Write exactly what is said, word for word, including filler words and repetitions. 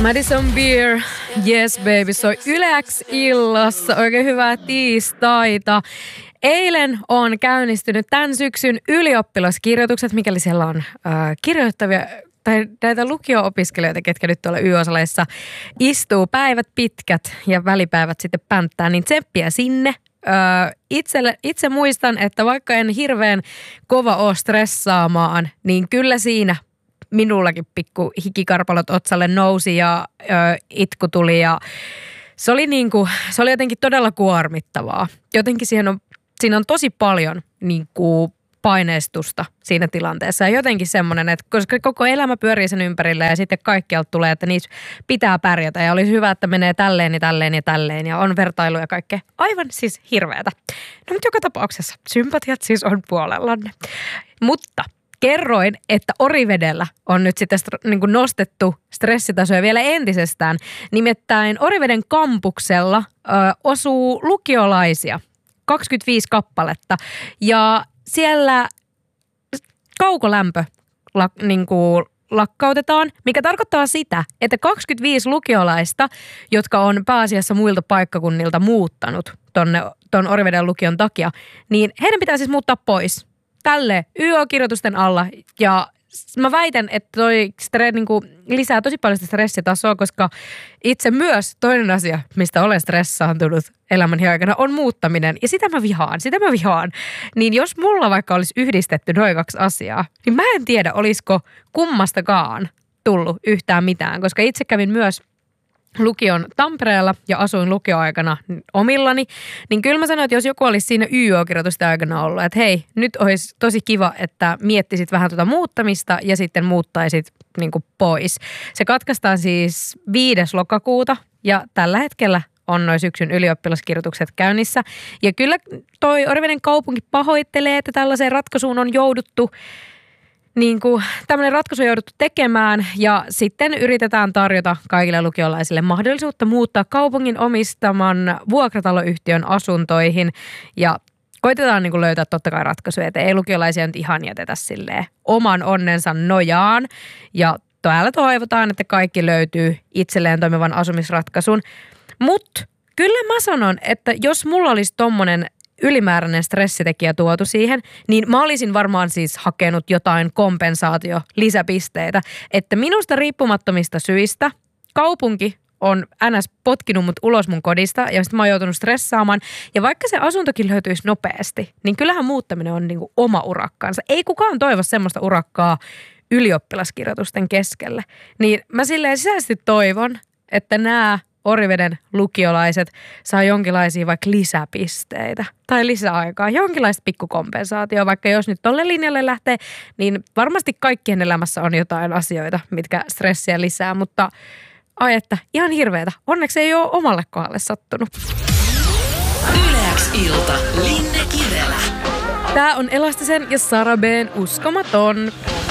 Madison Beer, yes baby, soi Yle X illassa. Oikein hyvää tiistaita. Eilen on käynnistynyt tämän syksyn ylioppilaskirjoitukset, mikäli siellä on äh, kirjoittavia tai näitä lukio-opiskelijoita, ketkä nyt tuolla Y-osaleissa istuu päivät pitkät ja välipäivät sitten pänttää, niin tsemppiä sinne. Öö, itselle, itse muistan, että vaikka en hirveän kova ole stressaamaan, niin kyllä siinä minullakin pikku hikikarpalot otsalle nousi ja öö, itku tuli ja se oli, niinku, se oli jotenkin todella kuormittavaa. Jotenkin siihen on, siinä on tosi paljon niinku paineistusta siinä tilanteessa. Ja jotenkin semmoinen, että koska koko elämä pyörii sen ympärillä ja sitten kaikkialta tulee, että niissä pitää pärjätä ja olisi hyvä, että menee tälleen ja tälleen ja tälleen ja on vertailu ja kaikkea. Aivan siis hirveätä. No mutta joka tapauksessa sympatiat siis on puolellanne. Mutta kerroin, että Orivedellä on nyt sitten niin kuin nostettu stressitasoja vielä entisestään. Nimittäin Oriveden kampuksella ö, osuu lukiolaisia, kaksikymmentäviisi kappaletta ja siellä kaukolämpö lak, niin kuin lakkautetaan, mikä tarkoittaa sitä, että kaksikymmentäviisi lukiolaista, jotka on pääasiassa muilta paikkakunnilta muuttanut tonne, ton Oriveden lukion takia, niin heidän pitää siis muuttaa pois tälle Y O-kirjoitusten alla. Ja mä väitän, että toi stre, niin kuin lisää tosi paljon sitä stressitasoa, koska itse myös toinen asia, mistä olen stressaantunut elämäni aikana, on muuttaminen. Ja sitä mä vihaan, sitä mä vihaan. Niin jos mulla vaikka olisi yhdistetty noin kaksi asiaa, niin mä en tiedä, olisiko kummastakaan tullut yhtään mitään. Koska itse kävin myös lukion Tampereella ja asuin lukioaikana omillani, niin kyllä mä sanoin, että jos joku olisi siinä Y O-kirjoitusten aikana ollut, että hei, nyt olisi tosi kiva, että miettisit vähän tuota muuttamista ja sitten muuttaisit niin kuin pois. Se katkaistaan siis viides lokakuuta ja tällä hetkellä on noin syksyn ylioppilaskirjoitukset käynnissä. Ja kyllä toi Oriveden kaupunki pahoittelee, että tällaiseen ratkaisuun on jouduttu niin kuin tämmöinen ratkaisu on jouduttu tekemään ja sitten yritetään tarjota kaikille lukiolaisille mahdollisuutta muuttaa kaupungin omistaman vuokrataloyhtiön asuntoihin ja koitetaan niin kuin löytää totta kai ratkaisuja, että ei lukiolaisia nyt ihan jätetä silleen oman onnensa nojaan ja täällä toivotaan, että kaikki löytyy itselleen toimivan asumisratkaisun, mutta kyllä mä sanon, että jos mulla olisi tommonen ylimääräinen stressitekijä tuotu siihen, niin mä olisin varmaan siis hakenut jotain kompensaatio lisäpisteitä, että minusta riippumattomista syistä kaupunki on ns. Potkinut mut ulos mun kodista ja sitten mä oon joutunut stressaamaan. Ja vaikka se asuntokin löytyisi nopeasti, niin kyllähän muuttaminen on niinku oma urakkaansa. Ei kukaan toivo semmoista urakkaa ylioppilaskirjoitusten keskelle. Niin mä silleen sisäisesti toivon, että nämä Oriveden lukiolaiset saa jonkinlaisia vaikka lisäpisteitä tai lisäaikaa, jonkinlaista pikkukompensaatioa, vaikka jos nyt tolle linjalle lähtee, niin varmasti kaikkien elämässä on jotain asioita, mitkä stressiä lisää, mutta ai että ihan hirveetä. Onneksi ei ole omalle kohdalle sattunut. Yle X ilta, Linne Kirelä. Tää on Elastisen ja Sara B:n Uskomaton.